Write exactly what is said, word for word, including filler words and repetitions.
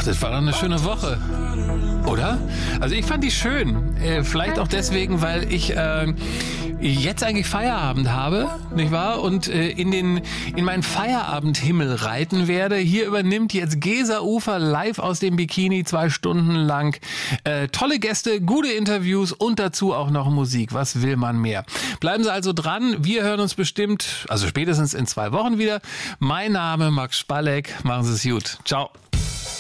das war doch eine schöne Woche. Oder? Also ich fand die schön. Äh, vielleicht auch deswegen, weil ich äh, jetzt eigentlich Feierabend habe, nicht wahr? Und äh, in den in meinen Feierabendhimmel reiten werde. Hier übernimmt jetzt Gesa Ufer live aus dem Bikini zwei Stunden lang. Äh, tolle Gäste, gute Interviews und dazu auch noch Musik. Was will man mehr? Bleiben Sie also dran. Wir hören uns bestimmt, also spätestens in zwei Wochen wieder. Mein Name Max Spalleck. Machen Sie es gut. Ciao.